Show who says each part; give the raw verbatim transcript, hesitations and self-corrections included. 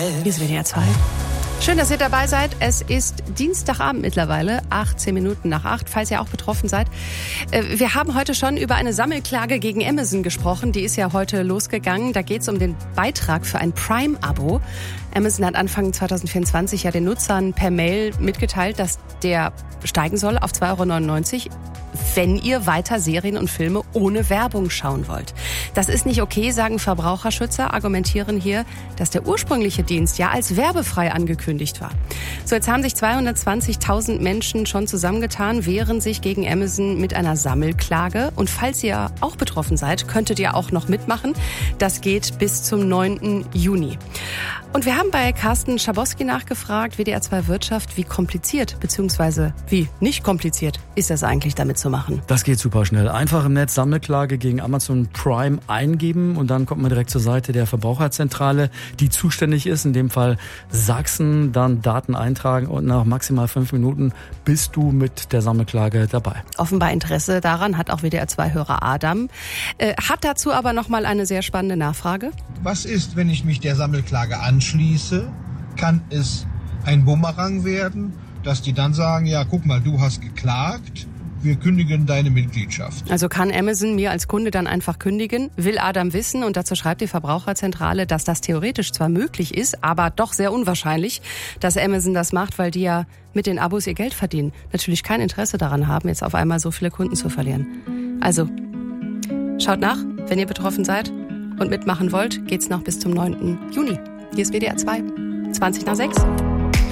Speaker 1: Hier ist W D R zwei. Schön, dass ihr dabei seid. Es ist Dienstagabend mittlerweile, achtzehn Minuten nach acht, falls ihr auch betroffen seid. Wir haben heute schon über eine Sammelklage gegen Amazon gesprochen. Die ist ja heute losgegangen. Da geht es um den Beitrag für ein Prime-Abo. Amazon hat Anfang zwanzig vierundzwanzig ja den Nutzern per Mail mitgeteilt, dass der steigen soll auf zwei Euro neunundneunzig, wenn ihr weiter Serien und Filme ohne Werbung schauen wollt. Das ist nicht okay, sagen Verbraucherschützer, argumentieren hier, dass der ursprüngliche Dienst ja als werbefrei angekündigt war. So, jetzt haben sich zweihundertzwanzigtausend Menschen schon zusammengetan, wehren sich gegen Amazon mit einer Sammelklage. Und falls ihr auch betroffen seid, könntet ihr auch noch mitmachen. Das geht bis zum neunten Juni. Und wir haben bei Carsten Schabowski nachgefragt, W D R zwei Wirtschaft, wie kompliziert bzw. wie nicht kompliziert ist das eigentlich, damit zu machen?
Speaker 2: Das geht super schnell. Einfach im Netz Sammelklage gegen Amazon Prime eingeben und dann kommt man direkt zur Seite der Verbraucherzentrale, die zuständig ist, in dem Fall Sachsen, dann Daten eintragen und nach maximal fünf Minuten bist du mit der Sammelklage dabei.
Speaker 1: Offenbar Interesse daran hat auch W D R zwei Hörer Adam. Äh, hat dazu aber nochmal eine sehr spannende Nachfrage.
Speaker 3: Was ist, wenn ich mich der Sammelklage anschließe? Kann es ein Bumerang werden, dass die dann sagen, ja, guck mal, du hast geklagt, wir kündigen deine Mitgliedschaft.
Speaker 1: Also kann Amazon mir als Kunde dann einfach kündigen? Will Adam wissen, und dazu schreibt die Verbraucherzentrale, dass das theoretisch zwar möglich ist, aber doch sehr unwahrscheinlich, dass Amazon das macht, weil die ja mit den Abos ihr Geld verdienen. Natürlich kein Interesse daran haben, jetzt auf einmal so viele Kunden zu verlieren. Also, schaut nach, wenn ihr betroffen seid und mitmachen wollt, geht's noch bis zum neunten Juni. Hier ist W D R zwei, zwanzig nach sechs.